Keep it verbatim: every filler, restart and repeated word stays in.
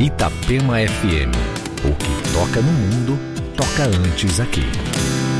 Itapema F M. O que toca no mundo, toca antes aqui.